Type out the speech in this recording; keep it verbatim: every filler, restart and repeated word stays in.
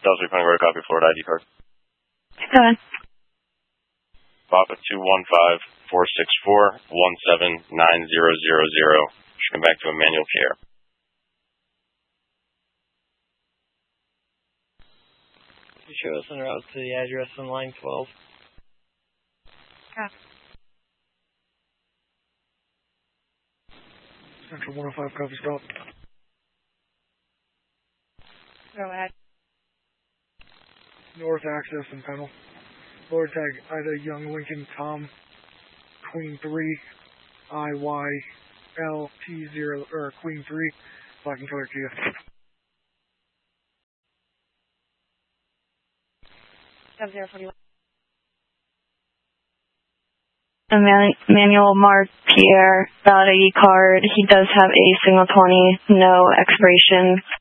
Delta three point, copy, Florida I D card. Go ahead. Papa two one five, four six four, one seven nine zero zero zero. Should come back to Emmanuel Care. You show us en route to the address on line twelve. Yeah. Central one oh five, copy, stop. Go ahead. North access and panel. Lord tag Ida Young Lincoln Tom Queen three I Y L T zero or Queen three black and color Kia. zero forty-one. Emmanuel Mark Pierre, valid I D card. He does have a single twenty, no expiration.